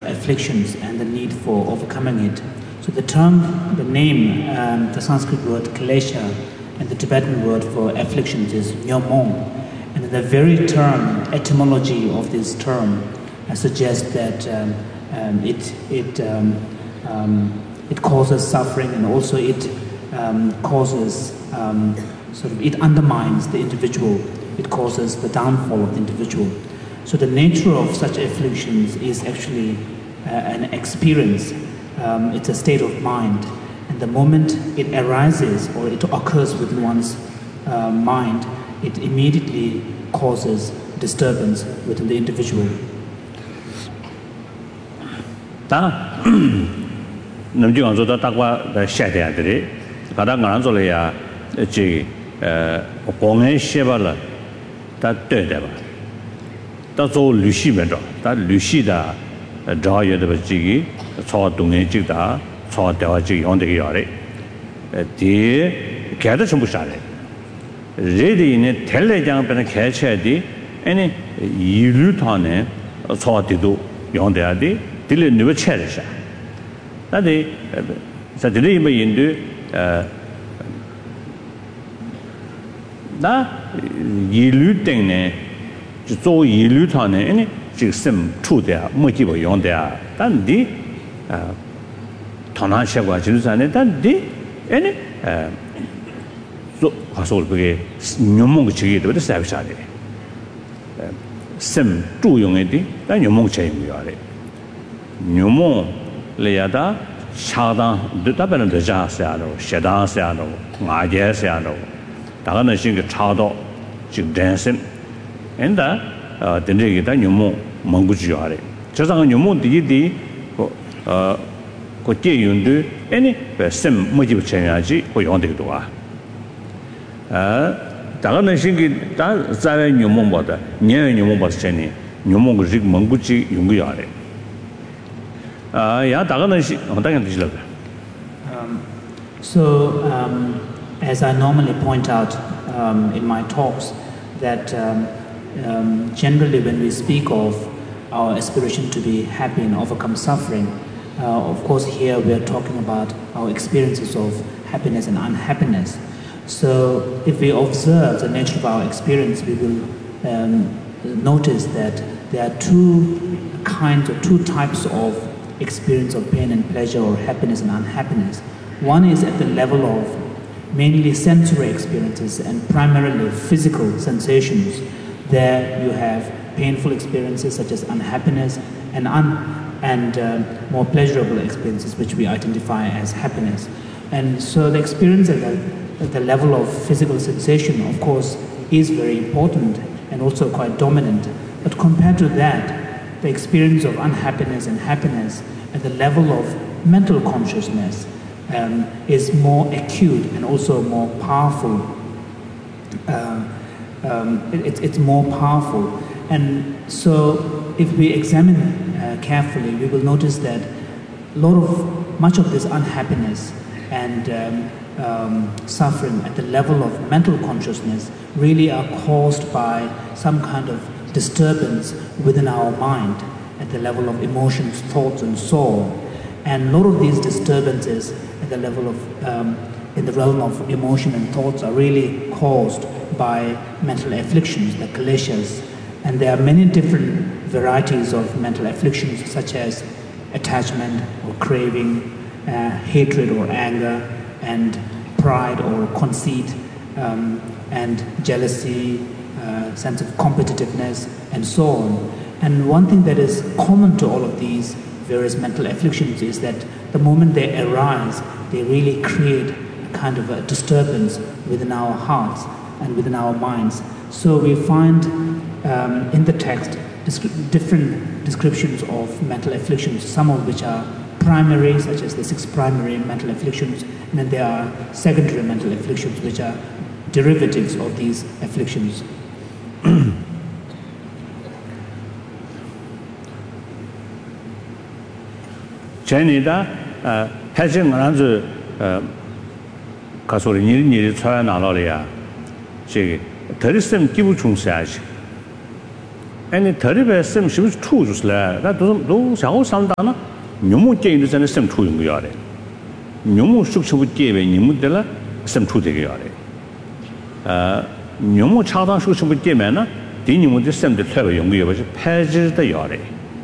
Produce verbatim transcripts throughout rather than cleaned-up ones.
afflictions and the need for overcoming it. So the term, the name, um, the Sanskrit word klesha and the Tibetan word for afflictions is nyomong. And the very term, etymology of this term uh, suggests that um, um, it, it, um, um, it causes suffering, and also it um, causes, um, sort of, it undermines the individual. It causes the downfall of the individual. So the nature of such afflictions is actually uh, an experience. Um, it's a state of mind. And the moment it arises or it occurs within one's uh, mind, it immediately causes disturbance within the individual. Ta, namju angzo da takwa da shade adre, kada ngana zo le ya, ji, eh, gongen sheba la, ta de de ba. Ta zo lu shi ben do, ta lu shi da, zha ye de ba ji, cho dong ye ji da, cho de wa ji yong de ya le. Di, ga de chong bu sha le. Re de ne tel le jang ben ke che di, ene yi lu ta ne, cho de do yong de ya di. Dili nuwa che sha. Tadi sa dili ima yindu da yilu ting ne zo yilu ta ne ene jik sim chu de mo ji bo yong de dan di tana sha gwa jilu sa ne dan di ene zo ha so be nyomong chi ge de sa sha de sim chu yong e di dan nyomong che mi ya le Nyumon Leada, Shadan, the Taban de Jasiano, Shadan Siano, Nadia Siano, Dagana Sing Chado, Jig dancing, and the Denigita Numon, Mongujiare. Just on Numon Didi, uh, Cotie Yundu, any Sim Mojiv Chenaji, or Yondua. Dagana Sing that Zara Numon Bota, near Numon Bosteni, Numon Jig Monguji Yungiare. Um, so, um, as I normally point out um, in my talks, that um, um, generally when we speak of our aspiration to be happy and overcome suffering, uh, of course here we are talking about our experiences of happiness and unhappiness. So if we observe the nature of our experience, we will um, notice that there are two kinds or two types of experience of pain and pleasure, or happiness and unhappiness. One is at the level of mainly sensory experiences and primarily physical sensations. There you have painful experiences such as unhappiness and, un and uh, more pleasurable experiences which we identify as happiness. And so the experience at the, at the level of physical sensation, of course, is very important and also quite dominant. But compared to that, the experience of unhappiness and happiness at the level of mental consciousness um, is more acute and also more powerful. Uh, um, it, it's, it's more powerful. And so if we examine uh, carefully, we will notice that a lot of, much of this unhappiness and um, um, suffering at the level of mental consciousness really are caused by some kind of disturbance within our mind at the level of emotions, thoughts, and so on. And a lot of these disturbances at the level of, um, in the realm of emotion and thoughts are really caused by mental afflictions, the kleshas. And there are many different varieties of mental afflictions, such as attachment or craving, uh, hatred or anger, and pride or conceit, um, and jealousy, Uh, sense of competitiveness, and so on. And one thing that is common to all of these various mental afflictions is that the moment they arise, they really create a kind of a disturbance within our hearts and within our minds. So we find um, in the text descri different descriptions of mental afflictions, some of which are primary, such as the six primary mental afflictions, and then there are secondary mental afflictions, which are derivatives of these afflictions. Chinese, uh, Hajing Ranzu, uh, Kasuri, Niri, China, Lolia, she, Terism Kibuchung Saj. any terrible sim she was true that doesn't do so soundana nyomu ke in the sim true yare nyomu structure would give in mudela sim true de yare uh nyomu chada structure would give mana dini mu de sim de thawe yong ye ba page de yare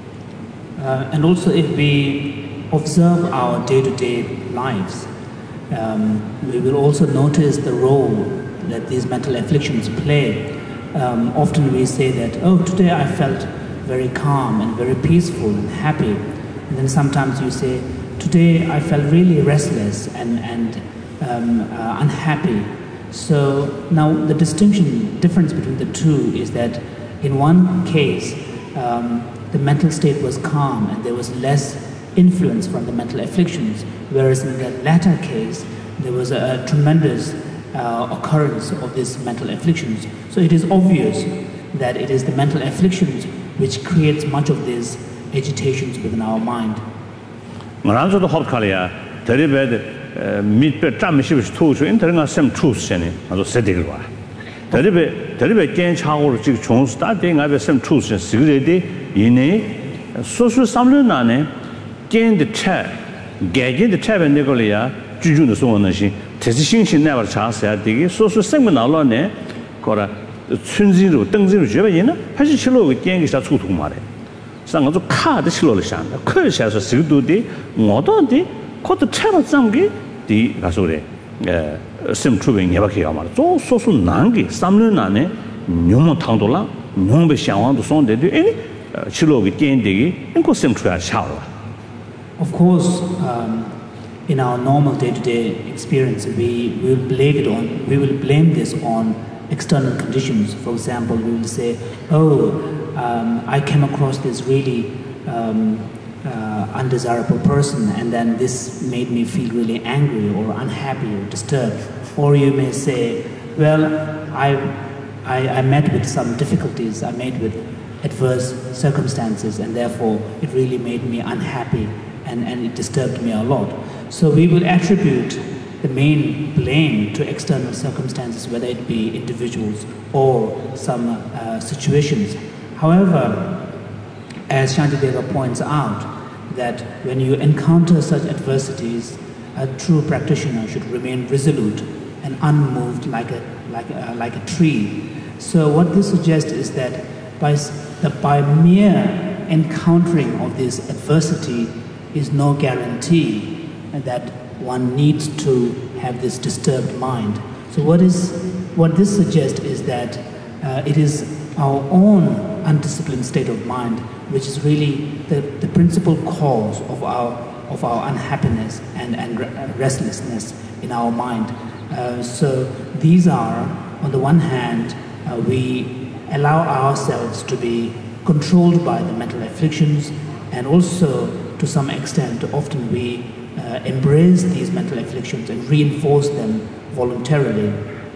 and also if we observe our day-to-day lives um, we will also notice the role that these mental afflictions play. Um, often we say that, oh, today I felt very calm and very peaceful and happy. And then sometimes you say, today I felt really restless and, and um, uh, unhappy. So now the distinction, difference between the two is that in one case, um, the mental state was calm and there was less influence from the mental afflictions, whereas in the latter case, there was a, a tremendous uh, occurrence of these mental afflictions. So it is obvious that it is the mental afflictions which creates much of these agitations within our mind. Maranzo hob kalia terrible mid tamish to to entering some truth sene also sedigwa terrible terrible gain chago ji chung starting I have some truth security in so so samle nane gain the chat gain the chat and negolia juju de so na shi tesi xin xin na ba cha sa de so so sem na lo ne ko ra chun ji ru deng ji ru jue ba yin na还是七六个gain给他出图嘛的上个就卡的七六了想的看下是十度的我到底可差了这么个的他说的呃sem出病也不可以嘛做说说难个三年难呢牛么汤多了牛被想往都送的的哎呃七六个gain的应该sem出来差了 Of course, um, in our normal day-to-day experience, we will blame it on. We will blame this on external conditions. For example, we will say, "Oh, um, I came across this really um, uh, undesirable person, and then this made me feel really angry or unhappy or disturbed." Or you may say, "Well, I, I, I met with some difficulties. I met with adverse circumstances, and therefore it really made me unhappy." And, and it disturbed me a lot. So we will attribute the main blame to external circumstances, whether it be individuals or some uh, situations. However, as Shantideva points out, that when you encounter such adversities, a true practitioner should remain resolute and unmoved like a, like a, like a tree. So what this suggests is that by, that by mere encountering of this adversity is no guarantee that one needs to have this disturbed mind. So what is what this suggests is that uh, it is our own undisciplined state of mind which is really the, the principal cause of our of our unhappiness and, and restlessness in our mind. Uh, so these are, on the one hand, uh, we allow ourselves to be controlled by the mental afflictions, and also to some extent, often we uh, embrace these mental afflictions and reinforce them voluntarily.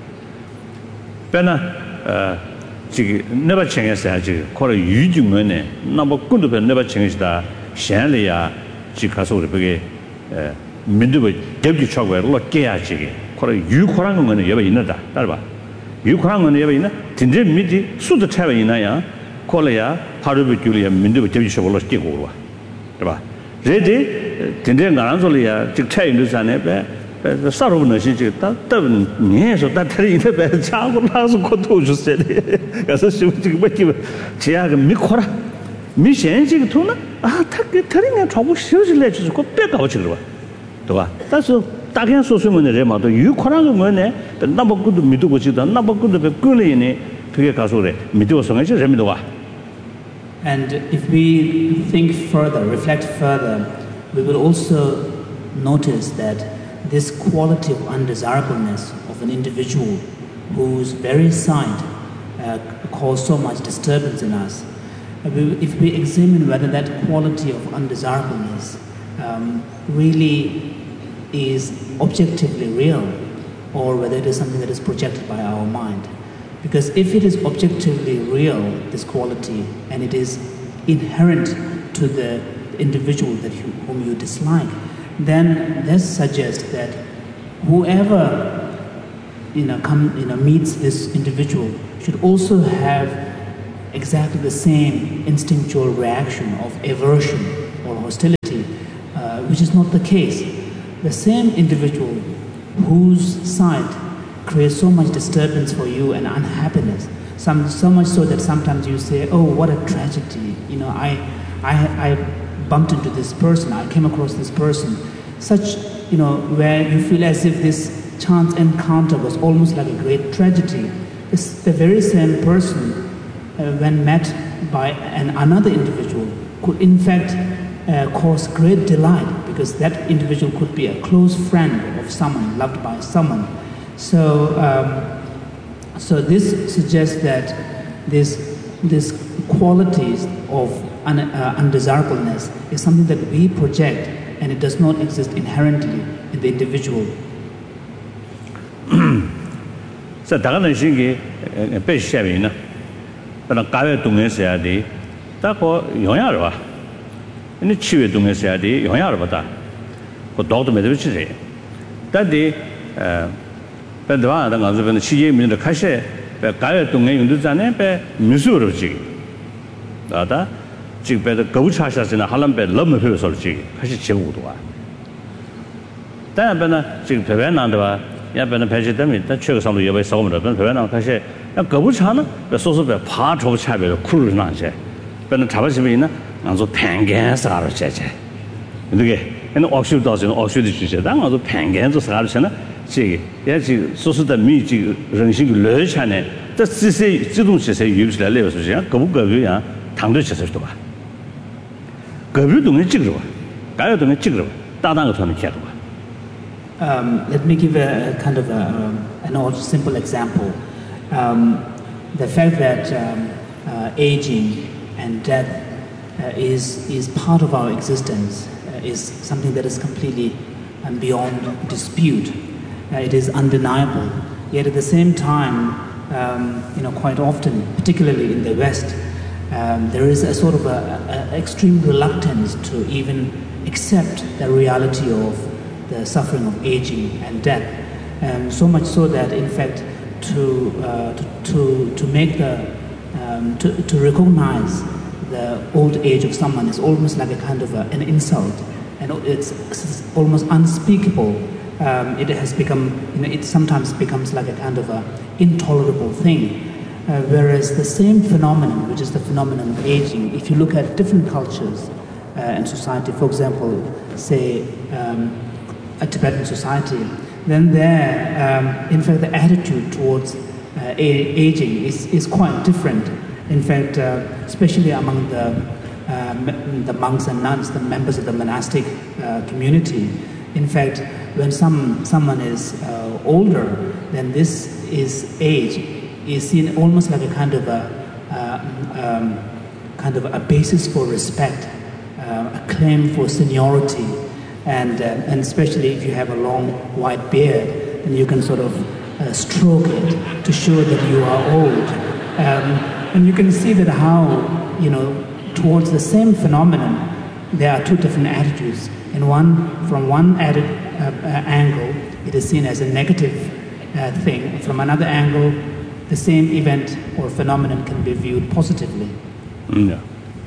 Bena, uh, ji never change sa ji, ko yu ji mo ne, na bo kun de never change da, xian le ya, ji ka so de be eh min de de ji chog we lo ge ya ji ge, ko yu ko ran ngo ne ye ba yin da, da ba. Yu ko ran ngo ne ye ba yin, tin de mi ji su de chai ba yin na ya, ko le ya, pa ru be ju le ya min de de ji chog lo ge go wa. 对吧？这这今天俺说了呀，这菜园子上呢，别别啥都不能行，这但但你也说，但他的那边家伙那是可头出来的，要是说这个问题，这样个没可了，没现这个头呢啊，他给他的那全部休息来就是可别搞起了吧，对吧？但是大概说什么的人嘛，都有可能个么呢？那么good没多过去的，那么good被过了呢，这个告诉的，没多少个些人没多啊。 And if we think further, reflect further, we will also notice that this quality of undesirableness of an individual whose very sight uh, causes so much disturbance in us, if we examine whether that quality of undesirableness um, really is objectively real or whether it is something that is projected by our mind. Because if it is objectively real, this quality, and it is inherent to the individual that you, whom you dislike, then this suggests that whoever you know, come, you know, meets this individual should also have exactly the same instinctual reaction of aversion or hostility, uh, which is not the case. The same individual whose sight creates so much disturbance for you and unhappiness, some, so much so that sometimes you say, oh, what a tragedy, you know, I, I, I bumped into this person, I came across this person, such, you know, where you feel as if this chance encounter was almost like a great tragedy. It's the very same person, uh, when met by an, another individual, could in fact uh, cause great delight, because that individual could be a close friend of someone, loved by someone. So, um, so this suggests that this, this qualities of un, uh, undesirableness is something that we project, and it does not exist inherently in the individual. So, 다른 것이 배시하면은, 그러나 가외 동에서야 돼. 다고 영향을 봐. 근데 치외 동에서야 돼. 영향을 받아. 그 도도 매듭치지. 다디 어 배도와 당 가서는 시제민의 카셰 가외 동에 용도자네 배 미수로지. 다다 지금 배도 거부차샤스나 할람배 너무 필요설지. 카시 제고도 와. 다음에는 지금 배변난도와 야배는 배지되면 일단 최고상도 예배 싸움을 하면 배변난 카시 야 거부차는 소소배 파초 차배로 쿨을 나제. 배는 잡아지면 있나? 안서 팽겐스 가로 제제. 이게 얘는 억슈도서 억슈도 주제. 당아서 팽겐스 가로 세나. 지 예지 소소의 미지 정신이 lö차네.这这些自动这些有起来了是这样，各不各别呀，堂对这些对吧？各别东西记着吧，该有东西记着吧，大单个他们记着吧。 Um, let me give a, a kind of a, um, an old simple example. Um, the fact that um, uh, aging and death uh, is is part of our existence uh, is something that is completely um, beyond dispute. Uh, it is undeniable. Yet at the same time, um, you know, quite often, particularly in the West, um, there is a sort of a, a extreme reluctance to even accept the reality of the suffering of aging and death. Um, so much so that, in fact, to uh, to, to to make the um, to to recognize the old age of someone is almost like a kind of a, an insult, and it's, it's almost unspeakable. Um, it has become, you know, it sometimes becomes like a kind of a intolerable thing. Uh, whereas the same phenomenon, which is the phenomenon of aging, if you look at different cultures uh, and society, for example, say um, a Tibetan society, then there, um, in fact, the attitude towards uh, aging is, is quite different. In fact, uh, especially among the, uh, the monks and nuns, the members of the monastic uh, community, in fact, when some someone is uh, older, then this is age is seen almost like a kind of a uh, um, kind of a basis for respect, uh, a claim for seniority, and uh, and especially if you have a long white beard, then you can sort of uh, stroke it to show that you are old, um, and you can see that how, you know, towards the same phenomenon, there are two different attitudes. In one, from one added, uh, uh, angle, it is seen as a negative uh, thing. From another angle, the same event or phenomenon can be viewed positively. Yeah.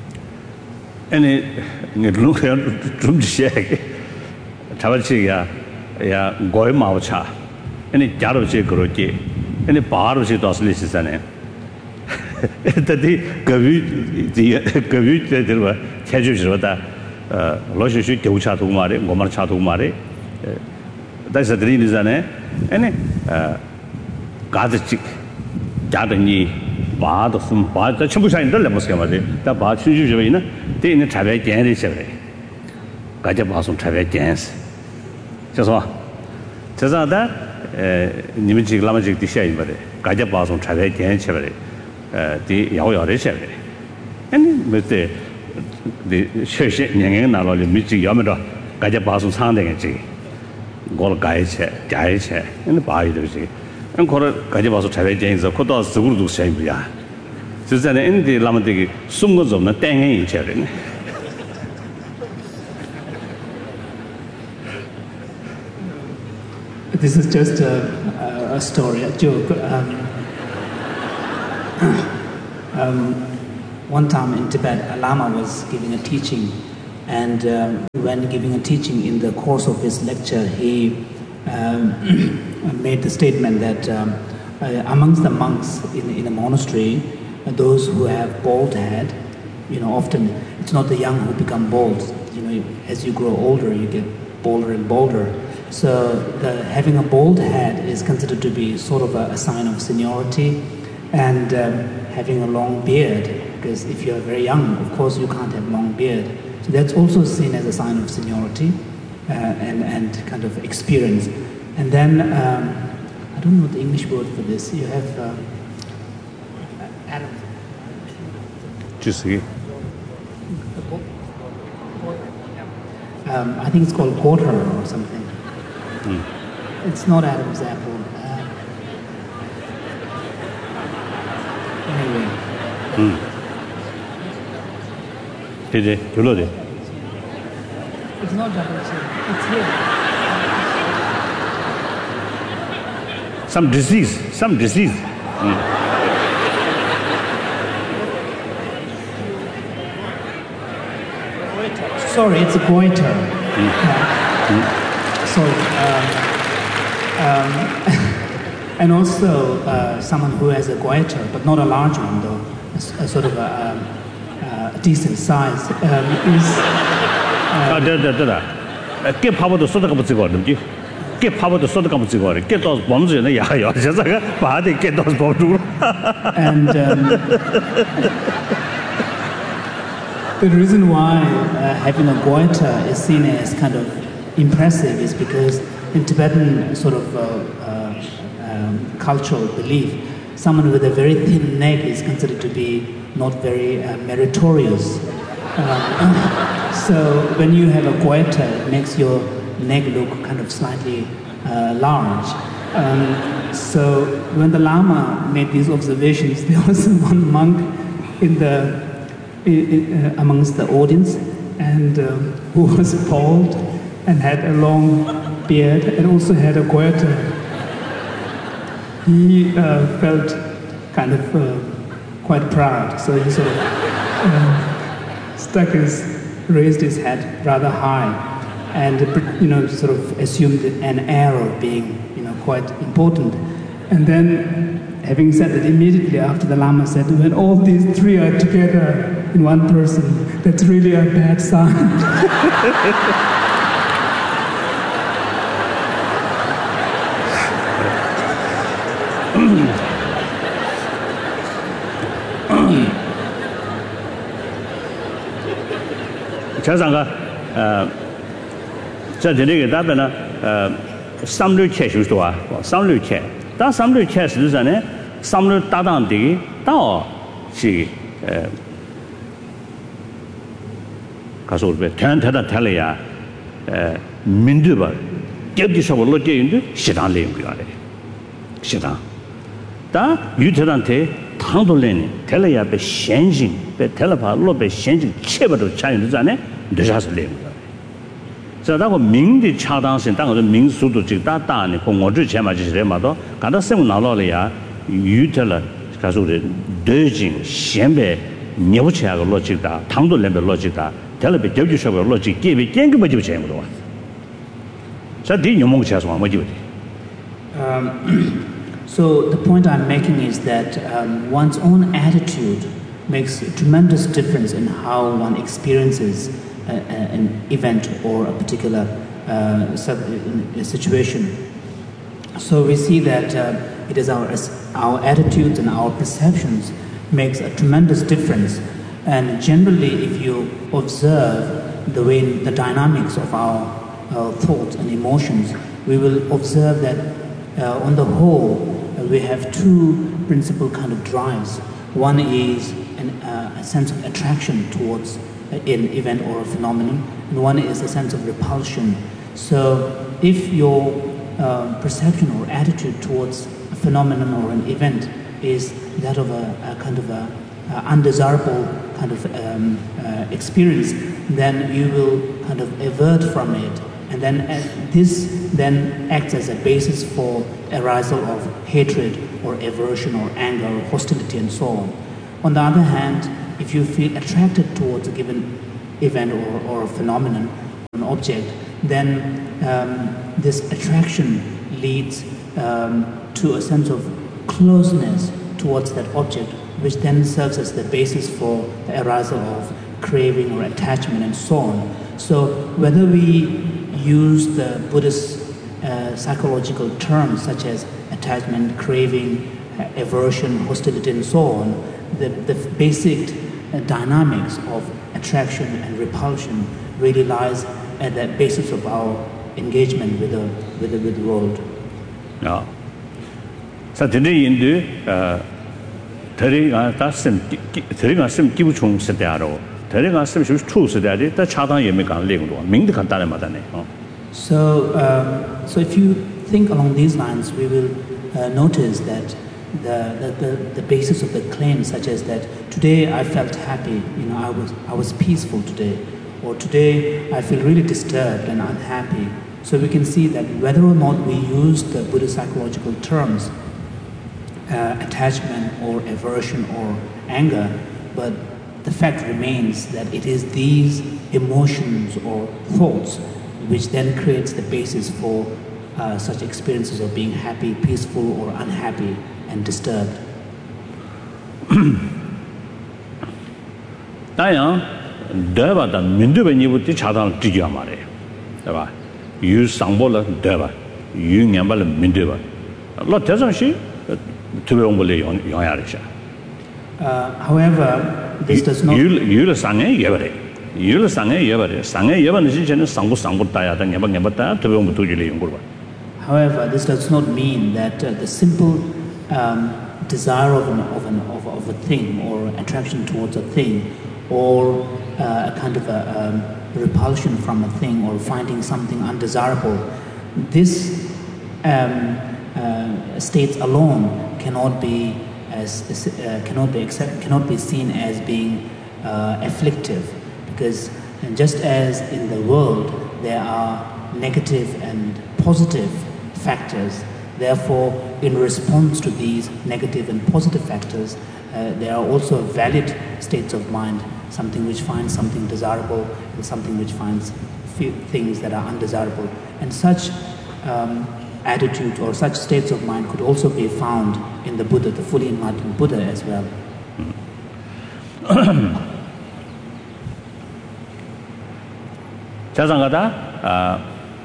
And it, it look at drum shake. Tabachiga, ya goy maucha. And it jaroche groke. And it baroche doslis is an end. That the Gavu, the Gavu, there were casuals. Logic should go chat to Mare, Gomar chat to Mare. That's a dream, isn't it? And Gazachick, Jadani, Bad of some Bad, the Chabusa in the Lemuscamade, the Bad Sujuvina, they in the Travet dance every. Gajabas on Travet dance. Just what? Just that, Nimic Lamagic the shade, but Gajabas on Travet dance every. The Yao every. And with the the church in not only Michi Yamada, Gajabasu sounding at G. Gol Gaiche, Gaiche, and the body of G. And call it Gajabasu Tave James of Kotas the Urdu Sambia. Since then, in the Lamatiki, Sungos of the Tang in Cherin. This is just a, a story, a joke. Um, um, one time in Tibet, a Lama was giving a teaching, and um, when giving a teaching in the course of his lecture, he um, made the statement that um, uh, amongst the monks in, in a monastery, uh, those who have bald head, you know, often it's not the young who become bald. You know, as you grow older, you get bolder and bolder. So the, having a bald head is considered to be sort of a, a sign of seniority, and um, having a long beard, because if you're very young, of course you can't have long beard. So that's also seen as a sign of seniority uh, and, and kind of experience. And then, um, I don't know the English word for this, you have uh, Adam. Just see. Um, I think it's called quarter or something. Mm. It's not Adam's apple. Uh, anyway. Mm. Did it? You know it? It's not double chin. It's here. Some disease. Some disease. Mm. Sorry, it's a goiter. Mm. Uh, Mm. Sorry. Um, um, and also uh, someone who has a goiter, but not a large one though, a, a sort of a, a, a decent size, um, is... Ah, da da da da. Get power to sort of come to go. Get power to sort of come to go. Get those bombs in the yard. Just like a body, get those bombs. And... Um, the reason why uh, having a goiter is seen as kind of impressive is because in Tibetan sort of uh, uh, um, cultural belief, someone with a very thin neck is considered to be not very uh, meritorious. Uh, so when you have a goiter, it makes your neck look kind of slightly uh, large. Um, so when the Lama made these observations, there was one monk in the In, uh, amongst the audience, and um, who was bald and had a long beard and also had a goiter. He uh, felt kind of uh, quite proud, so he sort of uh, stuck his, raised his head rather high, and you know sort of assumed an air of being you know quite important. And then, having said that, immediately after the Lama said, when all these three are together in one person, that's really a bad sign. 자상가 어 저들에게 답변은 어 삼류 체슈도아 삼류 체 다 삼류 체스잖아요 삼류 따당되기 다시 에 가서 우리 텐텐다 텔이야 에 민두바 겹지셔버 로제인데 시단 내용 그래 시단 다 유태한테 당돌내니 텔이야 배 현진 배 텔파 로배 현진 체버도 차이는잖아요 늦어서 내용 자, 다고 민디 차당신 당은 민수도 직다 다니 공어주 제마지래 마도 간다 세무 나로려야 유텔라 가서를 대진 현배 녀부치하고 로직다 당도 레벨 로직다 텔레비 저주셔버 로직 게비 땡게 뭐지 제무도 와 자, 디 녀몽 차서 뭐지 Um so the point I'm making is that um, one's own attitude makes a tremendous difference in how one experiences A, a, an event or a particular uh, sub, a situation. So we see that uh, it is our our attitudes and our perceptions makes a tremendous difference. And generally, if you observe the way the dynamics of our, our thoughts and emotions, we will observe that uh, on the whole uh, we have two principal kind of drives. One is an, uh, a sense of attraction towards an event or a phenomenon, and one is a sense of repulsion. So if your uh, perception or attitude towards a phenomenon or an event is that of a, a kind of a, a undesirable kind of um, uh, experience, then you will kind of avert from it, and then uh, this then acts as a basis for arisal of hatred or aversion or anger or hostility and so on. On the other hand, if you feel attracted towards a given event or, or a phenomenon, an object, then um, this attraction leads um, to a sense of closeness towards that object, which then serves as the basis for the arousal of craving or attachment and so on. So whether we use the Buddhist uh, psychological terms such as attachment, craving, uh, aversion, hostility and so on, the, the basic uh, dynamics of attraction and repulsion really lies at the basis of our engagement with the, with the, with the world. Yeah. So today in the uh, Tering are some Tering are some Kibuchung Sedaro, Tering are some true Sedari, the Chatan Yemekan Lingo, Ming the Kantanamatane. So, um, so if you think along these lines, we will uh, notice that the, the, the, the basis of the claim, such as that today I felt happy, you know, I was, I was peaceful today, or today I feel really disturbed and unhappy. So we can see that whether or not we use the Buddhist psychological terms, uh, attachment or aversion or anger, but the fact remains that it is these emotions or thoughts which then creates the basis for uh, such experiences of being happy, peaceful or unhappy and disturbed. Dayang, deva da mindu be nibu ti chadang ti gya mare. Deba. Yu sangbo la deva, yu nyamba la mindu ba. La tezang shi tube ongbo le yon ya re sha. However, this does not yu yu la sangye yebare. Yu la sangye yebare. Sangye yeba ni chen sangbo sangbo ta ya da nyamba nyamba ta tube ongbo tu ji le yong ba. However, this does not mean that uh, the simple um, desire of, an, of, an, of, of a thing or attraction towards a thing or uh, a kind of a um, repulsion from a thing or finding something undesirable, this um, uh, states alone cannot be as uh, cannot be accept, cannot be seen as being uh, afflictive, because just as in the world there are negative and positive factors, therefore in response to these negative and positive factors uh, there are also valid states of mind, something which finds something desirable and something which finds things that are undesirable, and such um, attitude or such states of mind could also be found in the Buddha, the fully enlightened Buddha as well. 자상하다.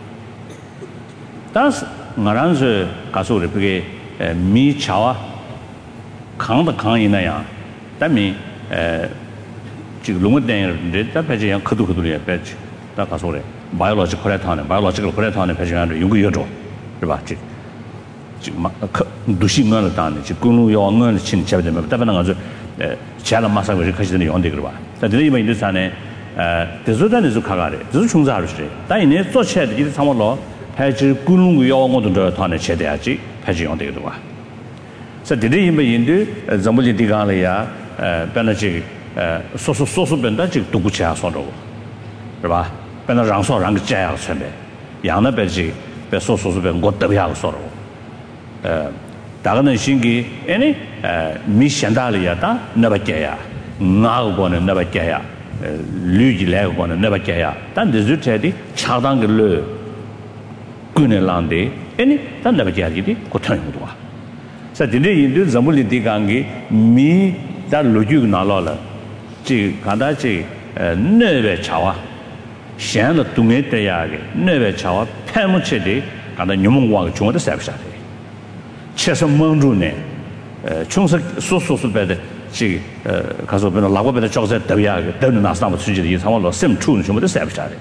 다스 ngaranze kasure pege mi chawa kang da kang ina ya da mi eh ji long den de da pe ji yang khudu khudu le pe ji da kasure biological correct biological correct ne pe ji an yong gu yo是吧这这嘛可都是我的当的就公路要我的亲戚的嘛大部分我是呃前了马上我就开始那样的个吧但这里面就是呢呃这是真的是看看的这是穷杂的事但你呢做起来的就是差不多还是公路要我的他呢切的下去还是样的个吧所以这里面印度呃怎么的地方了呀呃变得这呃说说说说变得这个都不起来说的是吧变得让说让个这样出来样的变这别说说说别我特别要说了呃大家能心给哎呢呃没想到了呀da那不解呀哪个过呢那不解呀呃绿的来个过呢那不解呀但这就这的恰当个了过呢浪的哎呢但那不解的我听不懂啊所以这里印度怎么的地方给没da逻辑拿了了这看到这呃那边桥啊现在东北的呀个那边桥拍不起的看到你们往中的塞不下来确实蒙住呢呃穷是说说说白的这呃看说别人哪个别的教材特别个都能拿上么出去的有他们老什处全部都塞不下来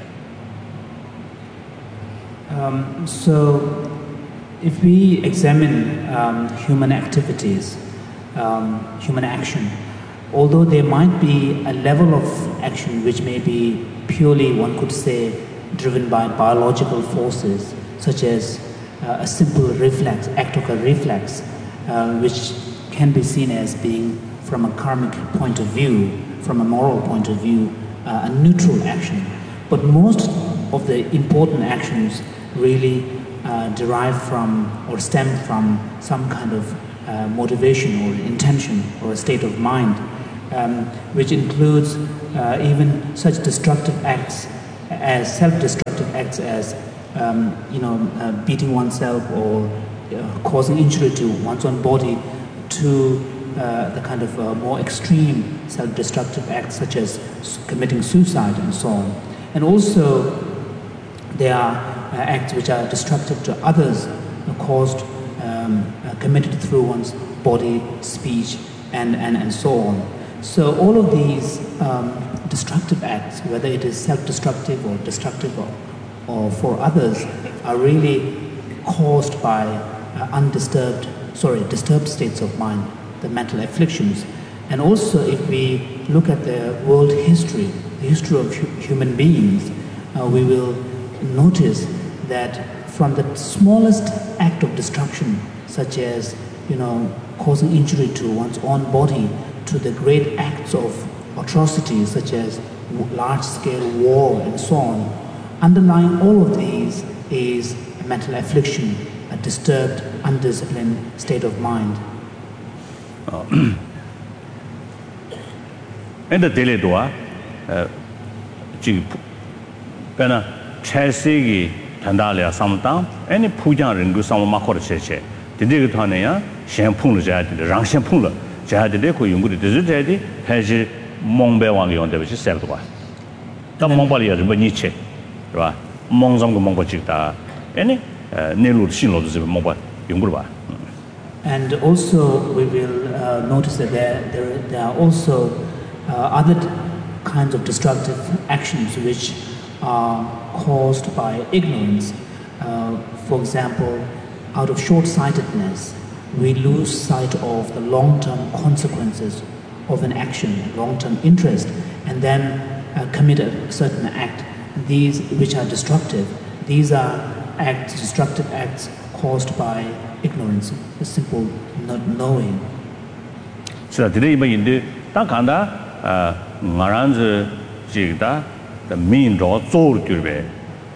Um, so if we examine um, human activities, um, human action, although there might be a level of action which may be purely, one could say, driven by biological forces, such as uh, a simple reflex, act of a reflex, uh, which can be seen as being, from a karmic point of view, from a moral point of view, uh, a neutral action. But most of the important actions really uh, derive from or stem from some kind of uh, motivation or intention or a state of mind um, which includes uh, even such destructive acts as self-destructive acts as um, you know uh, beating oneself or uh, causing injury to one's own body, to uh, the kind of uh, more extreme self-destructive acts such as committing suicide and so on. And also there are uh, acts which are destructive to others, uh, caused, um, uh, committed through one's body, speech, and, and, and so on. So all of these um, destructive acts, whether it is self-destructive or destructive or, or for others, are really caused by uh, undisturbed, sorry, disturbed states of mind, the mental afflictions. And also if we look at the world history, the history of hu human beings, uh, we will notice that from the smallest act of destruction, such as, you know, causing injury to one's own body, to the great acts of atrocities such as large-scale war and so on, underlying all of these is a mental affliction, a disturbed, undisciplined state of mind. And the daily doa, Pena Chelsea, Tandalia, Samtam, any Pujan and Gusama Makor Cheche, the Digatania, Shampoo, the Rang Shampoo, Jahadico, Yungu, the Zudi, has a Monbewangi on the which is Selva. The Mongolia, the Beniche, Monzong Mongochita, any Nelu Shino, the Mobile, Yungurba. And also we will uh, notice that there, there, there are also uh, other kinds of destructive actions which are caused by ignorance. Uh, for example, out of short-sightedness, we lose sight of the long-term consequences of an action, long-term interest, and then uh, commit a certain act. These which are destructive, these are acts, destructive acts caused by ignorance, a simple not knowing. So today, in the Takanda, Maranz Jigda, the mean draw soul to be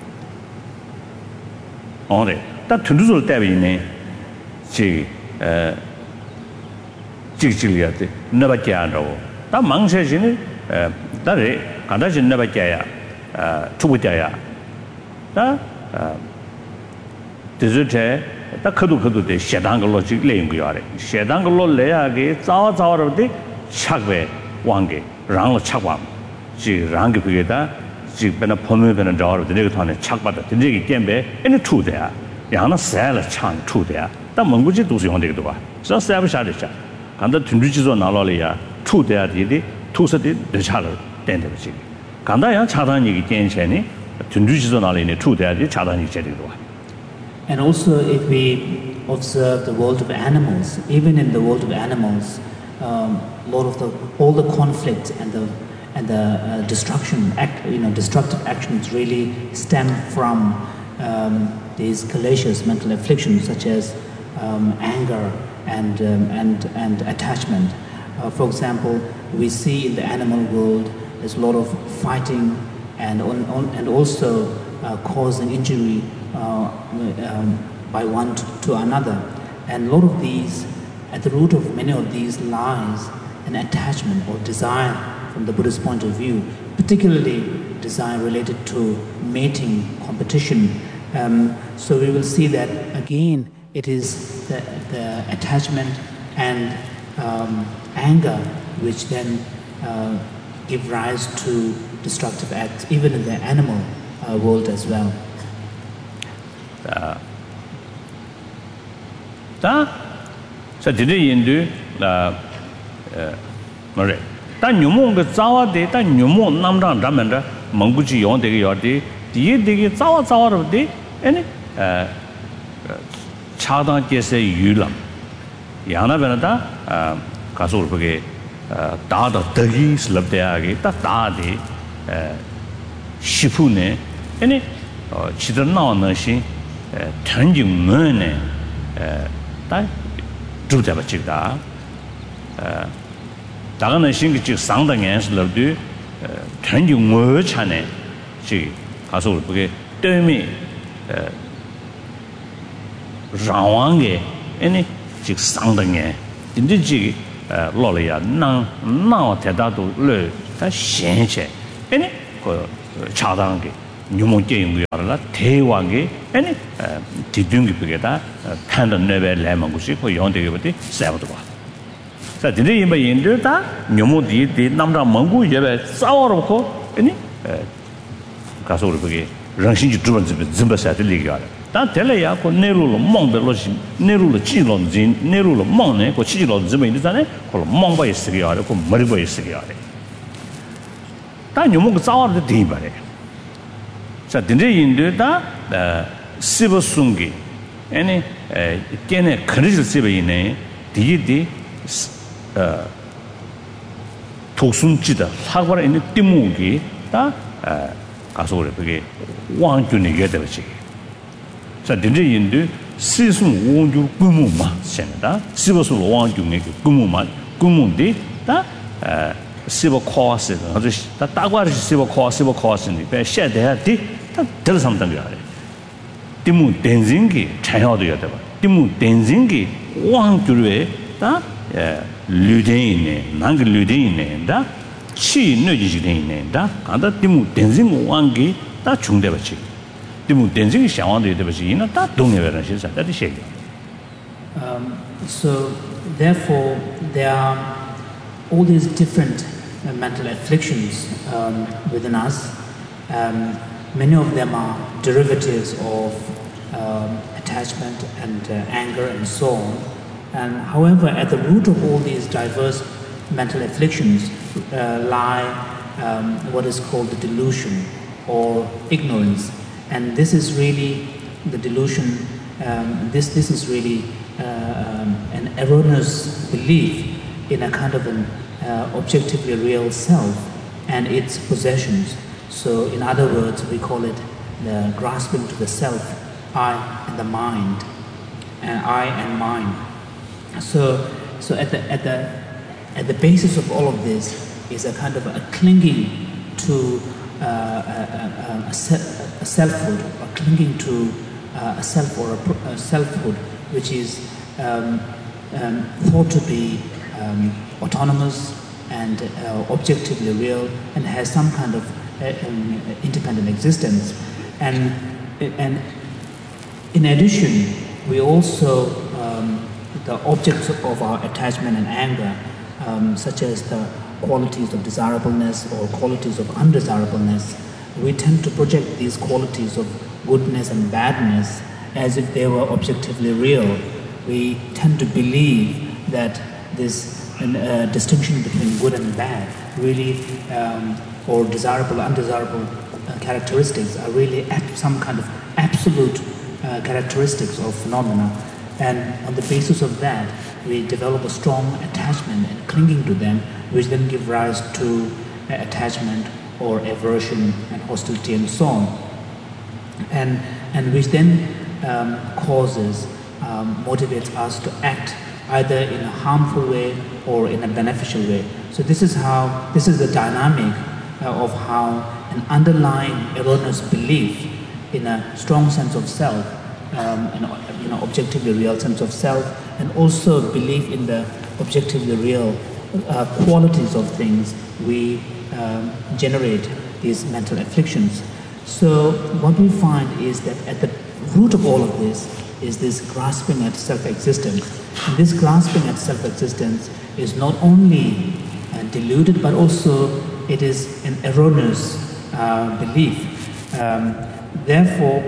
on it. That to do so, Tabby, she, Jigiliat, never Jano. That monk says in it, that is, Kadash never Jaya, Tubutaya. That desert. The Kudu Kudu, the Shadangologic language. Shadangolo Leage, Zawa Zawa of the Chagwe, Wangi, Rang Chagwam, She Rangi Pigeta, She been a Pomu and a door of the Nigaton and Chakbata, the Nigi Gembe, and the two there. Yana Sala Chang, two there. The Munguji does on the Dua. So Savage Adisha. And the Tunduchis on Nalolia, two there, the two city, the Chaler, Dendavici. Kandaya Chadani Gencheni, Tunduchis on Alini, two there, the Chadani Jedidua. And also if we observe the world of animals, even in the world of animals, um, a lot of the, all the conflicts and the, and the uh, destruction, act, you know, destructive actions really stem from um, these calacious mental afflictions such as um, anger and, um, and, and attachment. Uh, for example, we see in the animal world there's a lot of fighting and, on, on, and also uh, causing injury Uh, um, by one to, to another. And a lot of these, at the root of many of these lies, an attachment or desire from the Buddhist point of view, particularly desire related to mating, competition. Um, so we will see that again it is the, the attachment and um, anger which then uh, give rise to destructive acts, even in the animal uh, world as well. Da so today in do la more ta nyumo ge zawa de ta nyumo namrang ramanda mangguji yon de yo de die de zawa zawa ro de ene eh chadang jese yulam yana bena da kasul bege da da de slab de age ta da de eh shifu ne ene chidar na na shin Tanging moon, that do the Chida. Dagana Sing sound against love do, Tanging more chane, she has all forget, tell me Rawange, any chick sound again. In the jig, 呃落了呀，那那太大都了，他闲些，哎呢个恰当给牛毛建议要了，台湾给哎呢呃地中给不给他呃判断那边来嘛，估计会用这个不的，晒不得吧？在这里因为研究他牛毛地的那么着蒙古也呗，早了可哎呢呃，告诉我不给人心就主要这边这么晒的那个了。但这类呀，个内陆了忙的了是内陆了几老人，内陆了忙呢，个几老人这边的啥呢？可能忙不也是个样的，个没得不也是个样的。但你们个早的地方嘞，在真正印度的呃，西部松给，哎呢，呃，今年可能是西部呢，第一的呃，土松记的，他过来呢，地木给，啊，呃，告诉我的这个王军的也得了这个。在真正印度，西宋王军规模嘛，现在的西部是王军那个规模嘛，规模的，啊，呃，西部考试的，或者他大概是西部考西部考试的，别现在的，他得了什么等于的？地木电信的产业都要对吧？地木电信的王军的，啊，呃，绿电一年，哪个绿电一年的，七年就是电一年的，看到地木电信王的，他穷得不起。Um, so therefore there are all these different uh, mental afflictions um, within us. Um, many of them are derivatives of um, attachment and uh, anger and so on. And however, at the root of all these diverse mental afflictions uh, lie um, what is called the delusion or ignorance. And this is really the delusion, um, this, this is really uh, um, an erroneous belief in a kind of an uh, objectively real self and its possessions. So in other words, we call it the grasping to the self, I and the mind, and I and mine. So, so at, the, at, the, at the basis of all of this is a kind of a clinging to Uh, a, a, a, a selfhood, or clinging to uh, a self or a, a selfhood, which is um, um, thought to be um, autonomous and uh, objectively real, and has some kind of uh, um, independent existence. And and in addition, we also um, the objects of our attachment and anger, um, such as the qualities of desirableness or qualities of undesirableness, we tend to project these qualities of goodness and badness as if they were objectively real. We tend to believe that this uh, distinction between good and bad really, um, or desirable, undesirable uh, characteristics are really some kind of absolute uh, characteristics of phenomena. And on the basis of that, we develop a strong attachment and clinging to them, which then give rise to uh, attachment or aversion and hostility and so on. And, and which then um, causes, um, motivates us to act either in a harmful way or in a beneficial way. So this is how, this is the dynamic uh, of how an underlying erroneous belief in a strong sense of self, um, an you know, objectively real sense of self, and also belief in the objectively real uh, qualities of things, we um, generate these mental afflictions. So what we find is that at the root of all of this is this grasping at self-existence. And this grasping at self-existence is not only uh, deluded, but also it is an erroneous uh, belief. Um, therefore,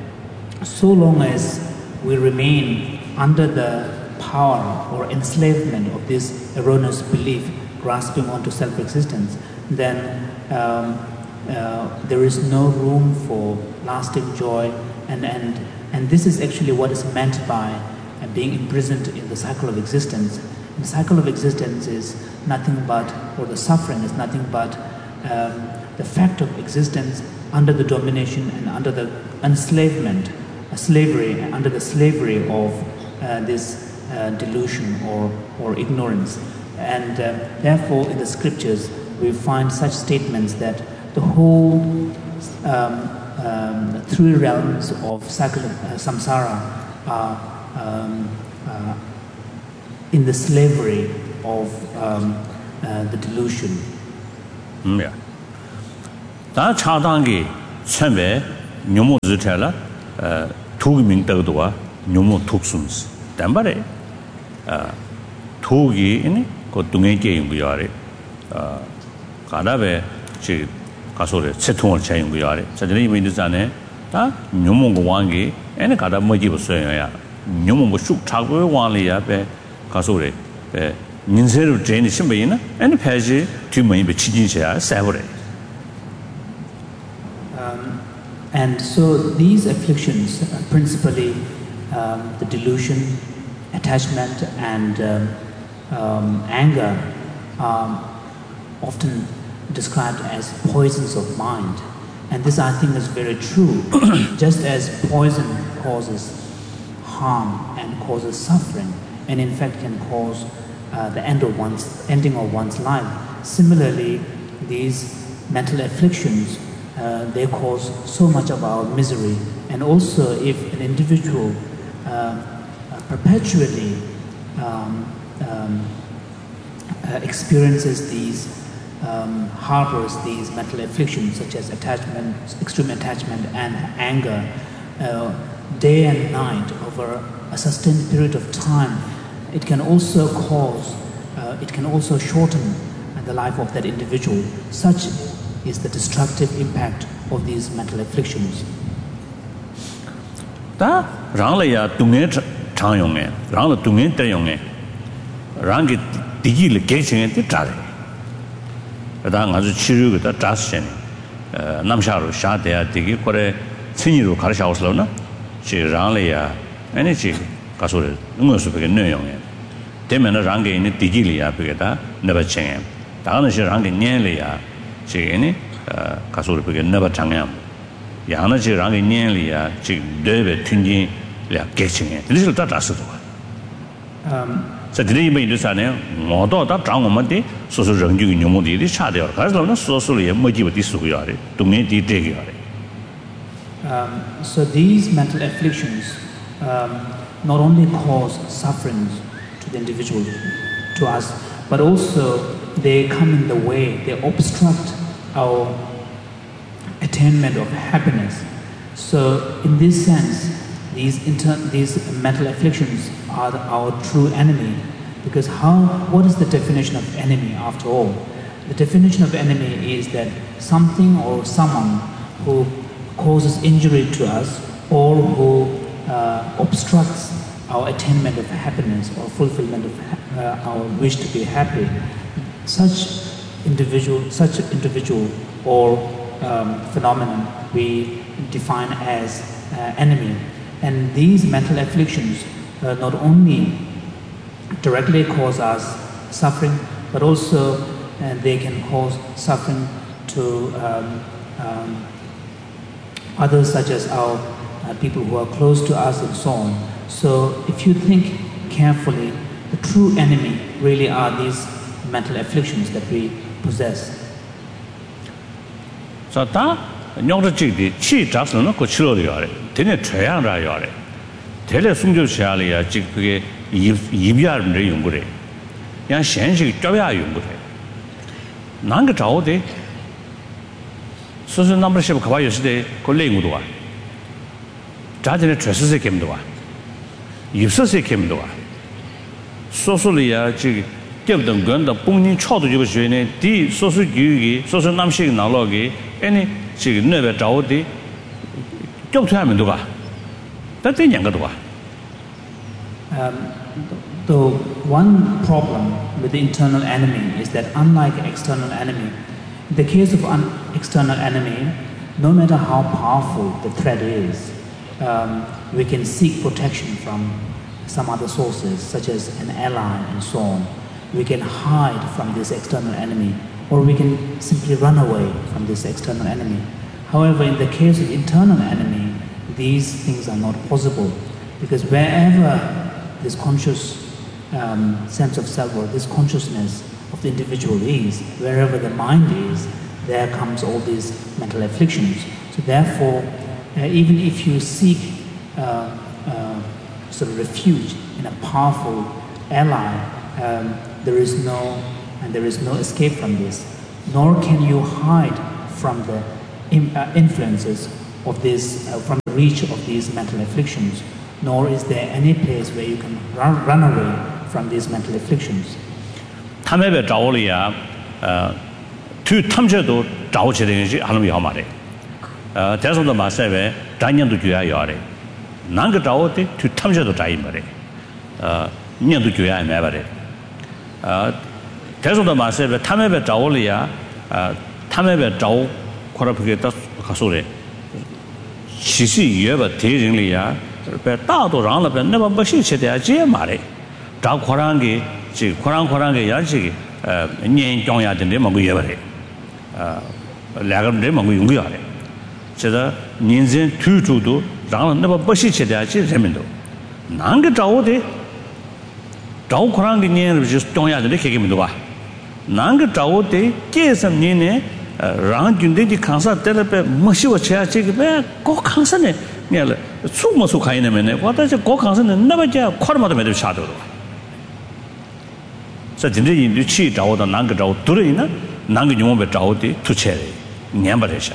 so long as we remain under the power or enslavement of this erroneous belief, grasping onto self-existence, then um, uh, there is no room for lasting joy, and, and, and this is actually what is meant by uh, being imprisoned in the cycle of existence. And the cycle of existence is nothing but, or the suffering is nothing but um, the fact of existence under the domination and under the enslavement, uh, slavery, under the slavery of uh, this uh, delusion or, or ignorance. And uh, therefore in the scriptures we find such statements that the whole um, um, three realms of cycle of uh, samsara are um, uh, in the slavery of um, uh, the delusion. Yeah. 다 차단기 처음에 묘모 지텔라 어 투기민 더도와 묘모 툭숨스 담바레 아 투기 이니 그 동에 게임부야래 아 가다베 지 가소래 채통을 차용부야래 저들이 이미지잖아요 다 묘모 왕기 애네 가다 뭐지 보세요야 묘모 뭐쑥 차고 왕리야 배 가소래 배 민세로 제니 심베이나 애네 패지 뒤모임 배 치진셔야 세버래. And so these afflictions, uh, principally um, the delusion, attachment, and um, um, anger, are often described as poisons of mind. And this, I think, is very true. Just as poison causes harm and causes suffering, and in fact can cause uh, the end of one's ending of one's life. Similarly, these mental afflictions. Uh, they cause so much of our misery, and also if an individual uh, uh, perpetually um, um, uh, experiences these, um, harbors these mental afflictions such as attachment, extreme attachment and anger, uh, day and night over a sustained period of time, it can also cause, uh, it can also shorten the life of that individual. Such is the destructive impact of these mental afflictions. 다 랑라야 동네 장용에 랑라 동네 때용에 랑기 디기를 개칭에 뜻자래. 다 아주 치료가 다스네. 어 남샤로 샤대야 디기 거래 친이로 가르쳐서나 지 랑라야 에너지 가소를 응어서 그게 내용에 되면은 랑게 있는 디기리야 그게다 너버칭에 다는 시 랑게 년리야 지게니 가소를 그게 너버 장양 야나 지 랑게 년리야 지 되베 튕진이야 개칭에 리를 다 다스도 음 저들이 뭐 이르사네요 모두 다 장원만데 소소 정규 녀모들이 차대요 그래서 소소를 뭐지부터 쓰고요 동네 뒤대기요. Um, so these mental afflictions um, not only cause sufferings to the individual, to us, but also they come in the way, they obstruct our attainment of happiness. So in this sense, these, inter these mental afflictions are our true enemy, because how, what is the definition of enemy after all? The definition of enemy is that something or someone who causes injury to us or who uh, obstructs our attainment of happiness or fulfillment of uh, our wish to be happy. Such individual, such individual or um, phenomenon we define as uh, enemy. And these mental afflictions uh, not only directly cause us suffering, but also uh, they can cause suffering to um, um, others, such as our uh, people who are close to us and so on. So if you think carefully, the true enemy really are these mental afflictions that we possess. So that nyongda chigdi chi jasno no ko chilo yare tene chayang ra yare tele sungjo chali ya chig ge yibya re yongure yang shen shi jya yongure nang ge zhao de so so number ship ka ba yoside ko lengu do wa ja jene chese se kem do wa yipse se kem do wa so so li ya chig gyab dang gan da bong ning chao de jibo xue ne di so so yu gi so so nam shi na lo gi any 这个那边找的，交出来没多吧？但这两个多啊。 Um, the one problem with the internal enemy is that unlike external enemy, in the case of an external enemy, no matter how powerful the threat is, um, we can seek protection from some other sources, such as an ally and so on. We can hide from this external enemy, or we can simply run away from this external enemy. However, in the case of internal enemy, these things are not possible, because wherever this conscious um, sense of self or this consciousness of the individual is, wherever the mind is, there comes all these mental afflictions. So therefore, uh, even if you seek uh, uh, sort of refuge in a powerful ally, um, there is no and there is no escape from this, nor can you hide from the uh, influences of this, uh, from the reach of these mental afflictions, nor is there any place where you can run, run away from these mental afflictions. 他们被找了呀，呃，对他们这都找起来是还能要嘛的，呃，但是呢嘛，现在咱年都就要要的，哪个找的对他们这都找一么的，呃，年都就要买吧的，呃，但是呢嘛，现在他们被找了呀，呃，他们被找，可能不给他他说的，其实也不敌人里呀，被大多让了被那么不是吃的这嘛的，找可能给。这可能可能给也是呃年长呀的那么个也不的，呃两个人那么个用个的，这个年轻推出都让那么不是吃的这人们都，哪个找的，找可能给年就是长呀的那给们都吧，哪个找的这什么年呢？呃让军队的抗杀得了被没修吃啊这个呗，搞抗杀呢，你了，出没出看那么呢？我但是搞抗杀呢，那么叫快了嘛都没得下头了。在真正印度去找的哪个找多了呢？哪个用被找的出钱的，年不得下。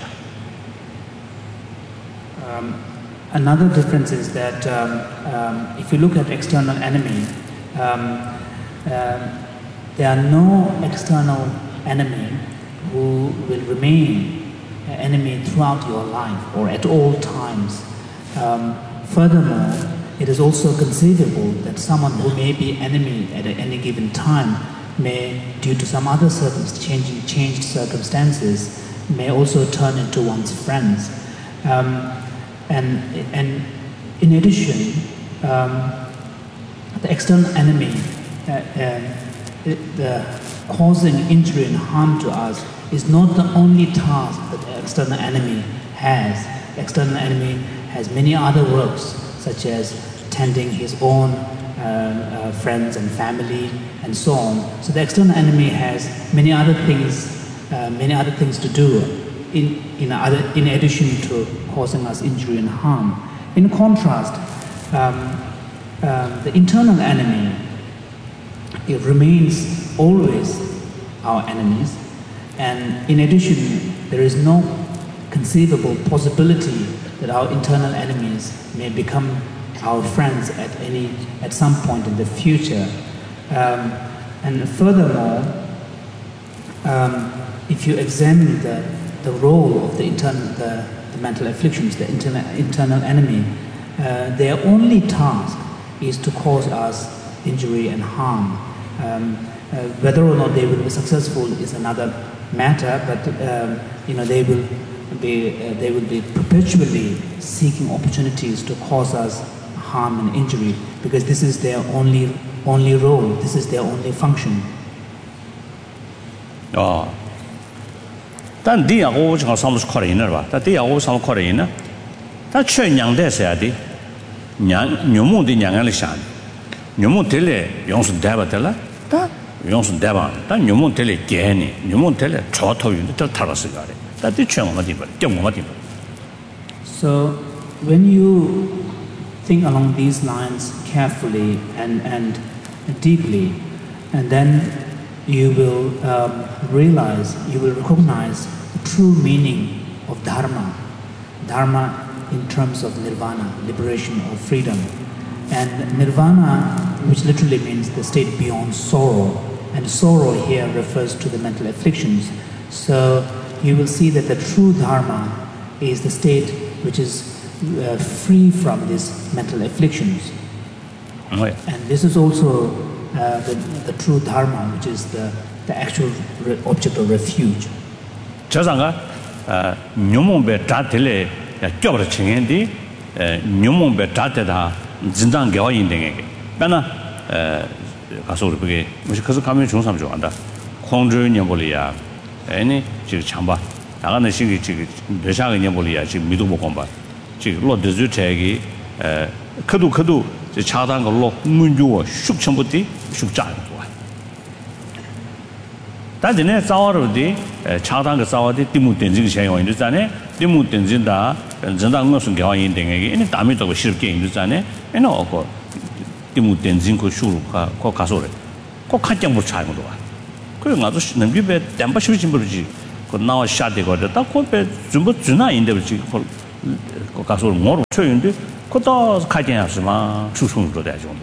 Um, another difference is that um, um, if you look at external enemy, um, uh, there are no external enemy who will remain an enemy throughout your life or at all times. Um, furthermore, it is also conceivable that someone who may be enemy at any given time may, due to some other circumstances, changing, changed circumstances, may also turn into one's friends. Um, and, and in addition, um, the external enemy, uh, uh, the causing injury and harm to us is not the only task that the external enemy has. The external enemy has many other works, such as tending his own uh, uh, friends and family and so on. So the external enemy has many other things, uh, many other things to do in, in, other, in addition to causing us injury and harm. In contrast, um, um, the internal enemy, it remains always our enemies, and in addition, there is no conceivable possibility that our internal enemies may become our friends at any at some point in the future. Um, and furthermore, um, if you examine the, the role of the internal the, the mental afflictions, the internal internal enemy, uh, their only task is to cause us injury and harm. Um, uh, whether or not they will be successful is another matter, but um, you know they will be uh, they will be perpetually seeking opportunities to cause us harm and injury, because this is their only only role, this is their only function. Oh. 但第二个我讲上面是靠人了吧？但第二个上面靠人呢，他缺娘的啥的，娘娘母的娘来想，娘母得来用是带不得了，但用是带吧，但娘母得来给你，娘母得来超头用的都他了是个的，但的缺我们地方，叫我们地方。 So when you think along these lines carefully and and deeply, and then you will um, realize, you will recognize the true meaning of dharma. Dharma in terms of nirvana, liberation or freedom. And nirvana, which literally means the state beyond sorrow, and sorrow here refers to the mental afflictions. So you will see that the true dharma is the state which is uh, free from these mental afflictions. Oh, yeah. And this is also uh, the, the true dharma, which is the, the actual re- object of refuge. 这上个呃，牛梦被扎得来，叫不得情人的，呃，牛梦被扎得他，真正给我认定的，但呢，呃，他说的不给，我是可是他们从上面讲的，控制年不里啊，哎呢，这个强吧，然后呢，这个这个留下个年不里啊，这个没多不光吧，这个落得就这个，呃，可度可度，这恰当个落，满足我熟全不的，熟炸的多。但是呢，早了的，呃，恰当个早的，题目定这个钱用，就是呢，题目定这的，真当我是给我认定的，因为大米这个是给就是呢，因为我个题目定这个输入可可卡数的， 꼭 한장 못 차는 거야. 그래 가도 능비배 담바 쉬지 모르지. 그 나와 샤데 거다 딱 코페 좀 주나 인데 그렇지. 그 가서 뭐로 쳐인데 그다 가진하지마 추송으로 돼 정도.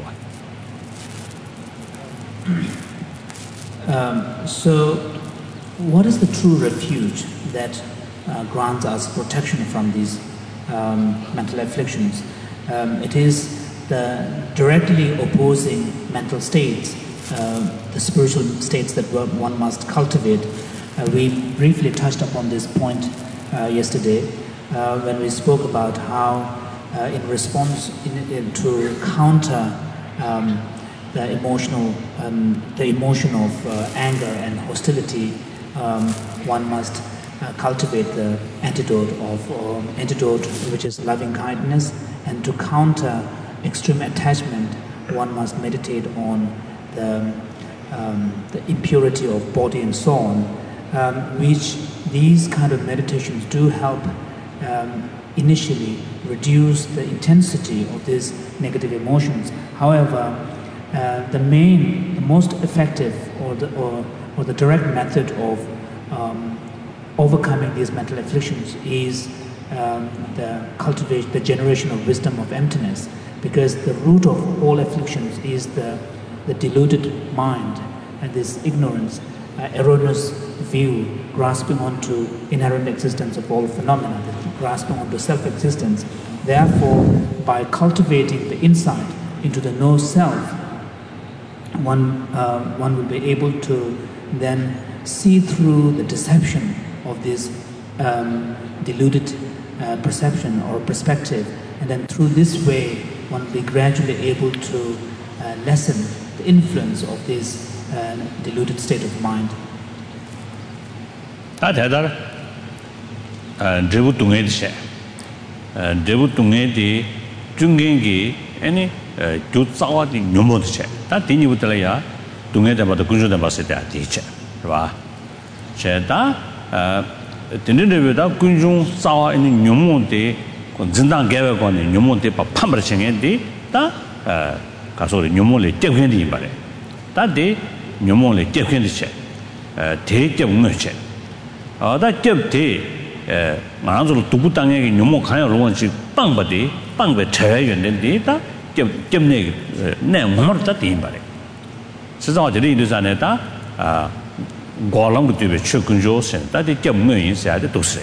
Um, so, what is the true refuge that uh, grants us protection from these um, mental afflictions? Um, it is the directly opposing mental states, uh, the spiritual states that one must cultivate. Uh, we briefly touched upon this point uh, yesterday uh, when we spoke about how, uh, in response in, in, to counter um, the emotional, um, the emotion of uh, anger and hostility, um, one must uh, cultivate the antidote of um, antidote, which is loving kindness, and to counter extreme attachment, one must meditate on the um, the impurity of body and so on, um, which these kind of meditations do help um, initially reduce the intensity of these negative emotions. However, Uh, the main, the most effective, or the or, or the direct method of um, overcoming these mental afflictions is um, the cultivation, the generation of wisdom of emptiness, because the root of all afflictions is the the deluded mind and this ignorance, uh, erroneous view, grasping onto inherent existence of all phenomena, grasping onto self-existence. Therefore, by cultivating the insight into the no self, one uh, one will be able to then see through the deception of this um, deluded uh, perception or perspective, and then through this way one will be gradually able to uh, lessen the influence of this uh, deluded state of mind. 다들 제부 동에 있어. 제부 동에디 중간기 아니 교사와디 묘모드체 다 디니부터야 동해대마다 군주대 봤을 때 디체 그봐 제다 어 디니르베다 군중 싸와 있는 묘모데 진당 개외관의 묘모데 판벌 생인데 다어 가서 묘모를 떼견이 말해 다데 묘모를 떼견이체 어 대대 운어체 어다 떼대 에 만으로 두부 땅에 묘모 가야 로원지 빵바디 빵베 제외연데 다 점점내 내 몸을 다 띠인바래. 스스로들이 이르자네다 아 고랑도 되게 최근조선 다들 점내 인사도 도세.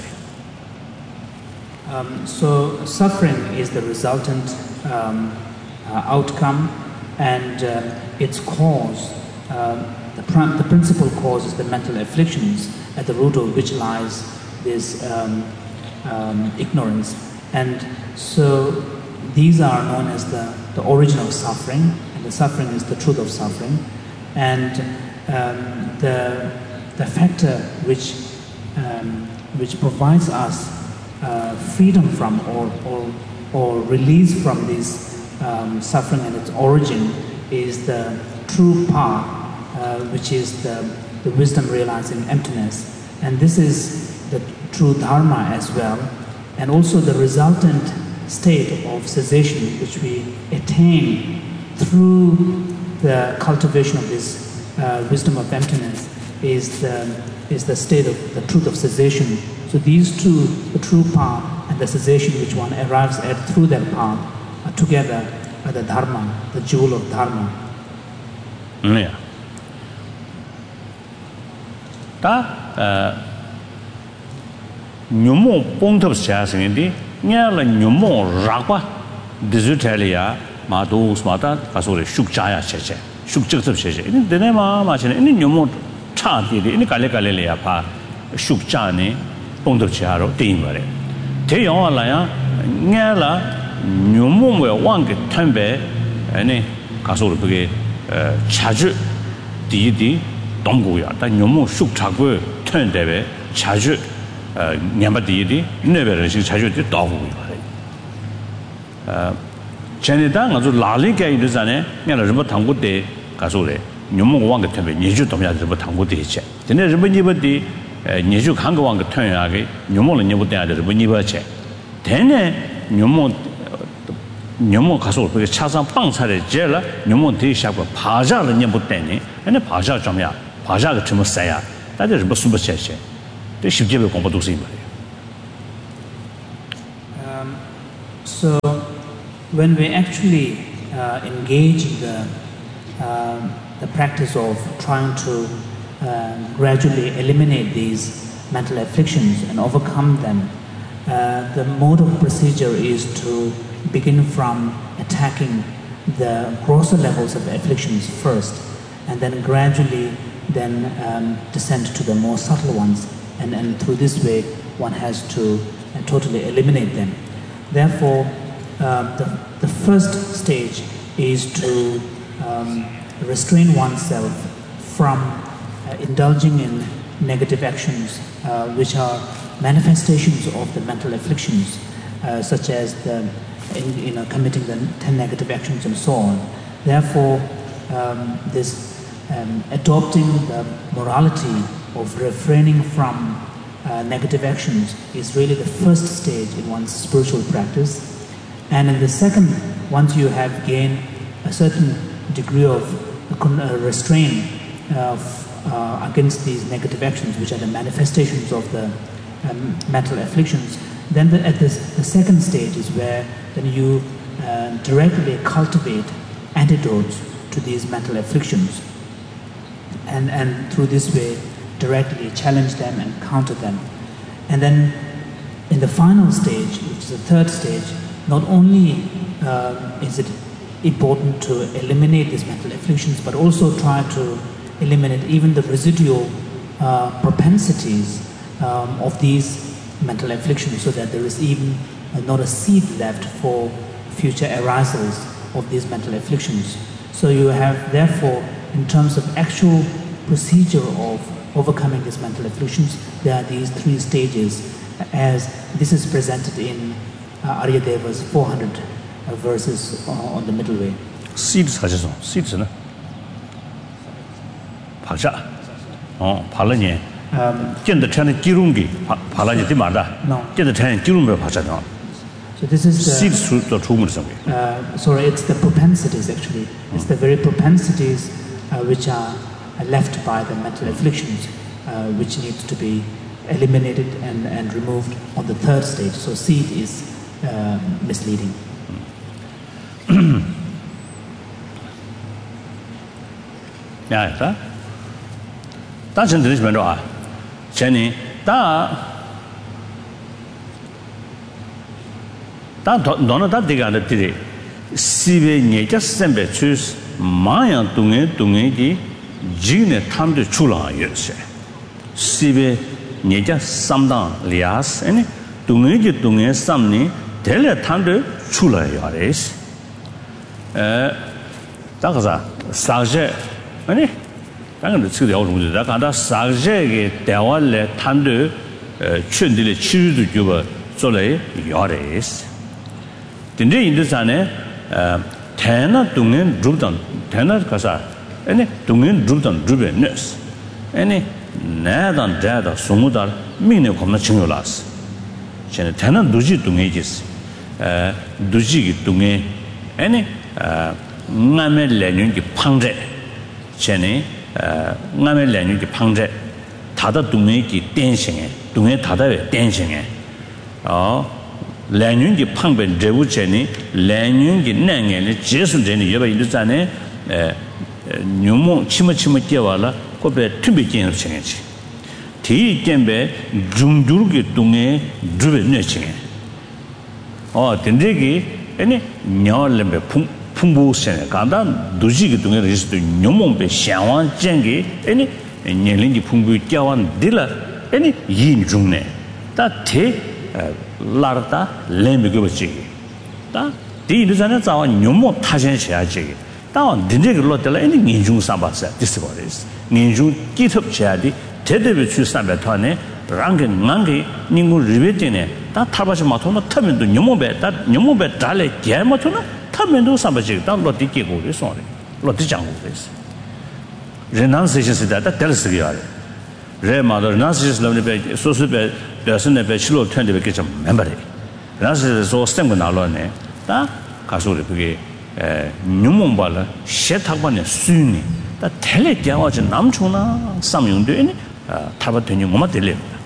Um so suffering is the resultant um uh, outcome, and uh, its cause uh, the pr- the principal cause is the mental afflictions, at the root of which lies this um, um, ignorance, and so these are known as the, the origin of suffering, and the suffering is the truth of suffering, and um, the the factor which um, which provides us uh, freedom from or or or release from this um, suffering and its origin is the true path, uh, which is the the wisdom realizing emptiness, and this is the true dharma as well, and also the resultant state of cessation which we attain through the cultivation of this uh, wisdom of emptiness is the is the state of the truth of cessation. So these two, the true path and the cessation which one arrives at through that path, are together are the dharma, the jewel of dharma. Yeah. 다 묘모 봉탑 시아생인데 냐라 묘모 라과 디지털이야 마도스마다 가서를 숙자야 체체 숙적습 체체 이는 되네마 마치네 이는 묘모 차디리 이는 갈래갈래야 봐 숙자네 봉탑 시아로 되인 거래 대영화라야 냐라 묘모의 왕게 템베 아니 가서를 그게 자주 디디 동고야 다 묘모 숙자고 템데베 자주 어 냠바디디 네베르시 자주디 도구요. 어 전에다 아주 라리게 이르잖아요. 내가 좀 당고대 가서래. 녀모 왕 같은 예주 도면 좀 당고대 있지. 근데 좀 니버디 예주 간거 왕 같은 야게 녀모는 니버대 아들 좀 니버체. 되네 녀모 녀모 가서 그게 차상 빵차를 제라 녀모 대샤고 바자를 니버대니 ene bhaja jamya bhaja ga chimo saya ta de ro sum che che de shibje be kompa do sim um so when we actually uh, engage in the uh, the practice of trying to uh, gradually eliminate these mental afflictions and overcome them, uh, the mode of procedure is to begin from attacking the grosser levels of the afflictions first, and then gradually then um, descend to the more subtle ones, and, and through this way one has to uh, totally eliminate them. Therefore, uh, the, the first stage is to um, restrain oneself from uh, indulging in negative actions, uh, which are manifestations of the mental afflictions, uh, such as the, in, you know, committing the ten negative actions and so on. Therefore, um, this um, adopting the morality of refraining from uh, negative actions is really the first stage in one's spiritual practice. And in the second, once you have gained a certain degree of uh, restraint uh, uh, against these negative actions, which are the manifestations of the um, mental afflictions, then the, at this, the second stage is where then you uh, directly cultivate antidotes to these mental afflictions, and, and through this way directly challenge them and counter them. And then in the final stage, which is the third stage, not only uh, is it important to eliminate these mental afflictions, but also try to eliminate even the residual uh, propensities um, of these mental afflictions, so that there is even uh, not a seed left for future arisals of these mental afflictions. So you have, therefore, in terms of actual procedure of overcoming these mental afflictions, there are these three stages, as this is presented in uh, Aryadeva's four hundred uh, verses uh, on the middle way. Seeds, seeds, no? Pacha. Oh, Palanya. Get the China Kirungi, Palanya Dimada. No. Get the China Kirumba Pacha. So this is the, seeds through the tumor. Uh, sorry, it's the propensities actually. It's the very propensities uh, which are left by the mental afflictions, uh, which needs to be eliminated and, and removed on the third stage. So seed is uh, misleading. Yeah, sir. That's in this window. Jenny, that. That don't that dig on the day. See, you just send me choose my doing it, doing it. Jine time to chula yes. Sibe Nija Samdan Lias, any Dungi Dungi Samni, tell a time to chula yares. Eh, Dagaza, Sarge, any? I'm going to see the old wood. Dakanda Sarge, Dawale, Tandu, Chundili, Chu to Juba, Sole, yares. Dinde in the Sane, Tana Dungin, Drudan, Tana Casa. Any Dungin Drudan Drube nurse. Any Nadan Dada Sumudar, Mino Comnachulas. Chen Tenan Duji Dungagis, Duji Dunge, any Name Lanungi Pangre, Chenny, Name Lanungi Pangre, Tada Dungaki dancing, Dunge Tada dancing. Oh, Lanungi Pangben Devu Chenny, Lanungi Nang and Jason Jenny, Yaba Indusane. Nyumo chima chima kiawala ko be tumbe ken chengi ti kembe jungdur ge tunge drube ne chengi oh tendegi ene nyalembe phung phungbu sen ganda duji ge tunge ris de nyumo be xianwan jenge ene nyelin ji phungbu kiawan dila ene yin jungne ta the larda lembe ge chi ta di ni zana zawa nyumo tajen xia ji Down the nigger lot any ninjung sabasa, this is what is. Ninjung get up chadi, Teddy with two sabatone, Rangan Mangi, Ningu Ribetine, that Tabash Matona, Tamin to Numobe, that Numobe Dale, Giamatona, Tamin to Sabaji, that Lotiki go is only. Lotijango is. Renunciation is that, that tells the other. Re mother, renunciation of the so super, there's in the bachelor twenty vacation memory. Renunciation is all stem with Alone, that Kasuri. Nyumombala, Shetabane Suni, 다 텔레 깨워지 남초나 삼용되니 타바 되니 뭐마 될래